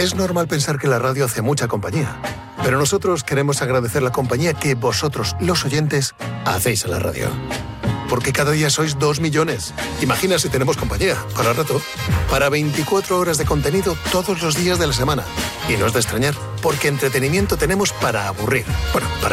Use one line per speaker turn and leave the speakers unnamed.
Es normal pensar que la radio hace mucha compañía, pero nosotros queremos agradecer la compañía que vosotros, los oyentes, hacéis a la radio. Porque cada día sois 2 millones. Imagina si tenemos compañía, para rato, para 24 horas de contenido todos los días de la semana. Y no es de extrañar, porque entretenimiento tenemos para aburrir. Bueno, para